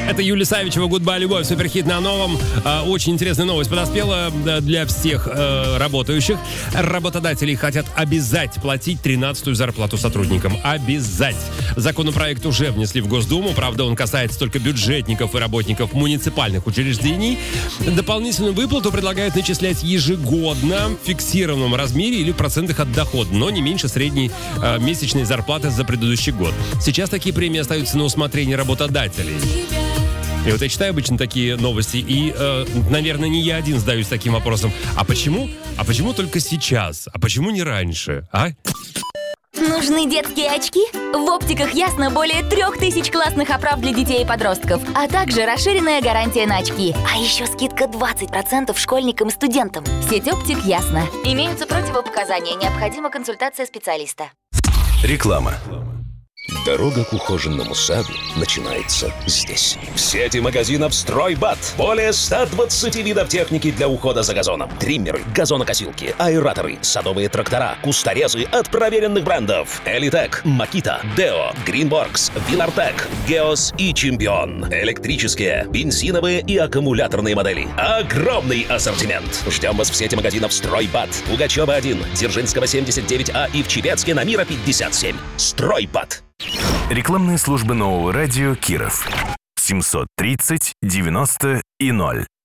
Это Юлия Савичева «Гудбай, любовь», суперхит на новом. Очень интересная новость подоспела для всех работающих. Работодатели хотят обязать платить 13-ю зарплату сотрудникам. Обязать. Законопроект уже внесли в Госдуму. Правда, он касается только бюджетников и работников муниципальных учреждений. Дополнительную выплату предлагают начислять ежегодно в фиксированном размере или в процентах от дохода, но не меньше средней месячной зарплаты за предыдущий год. Сейчас такие премии остаются на усмотрение работодателей. И вот я читаю обычно такие новости, и, наверное, не я один задаюсь таким вопросом. А почему? А почему только сейчас? А почему не раньше? А? Нужны детские очки? В оптиках Ясно более 3000 классных оправ для детей и подростков, а также расширенная гарантия на очки. А еще скидка 20% школьникам и студентам. Сеть оптик Ясно. Имеются противопоказания, необходима консультация специалиста. Реклама. Дорога к ухоженному саду начинается здесь. В сети магазинов «Стройбат» более 120 видов техники для ухода за газоном. Триммеры, газонокосилки, аэраторы, садовые трактора, кусторезы от проверенных брендов. Элитек, Макита, Део, Гринворкс, Вилартек, Геос и Чемпион. Электрические, бензиновые и аккумуляторные модели. Огромный ассортимент. Ждем вас в сети магазинов «Стройбат». Пугачева 1, Дзержинского 79А и в Чепецке на Мира 57. «Стройбат». Рекламные службы нового радио «Киров». 730 90 и 0.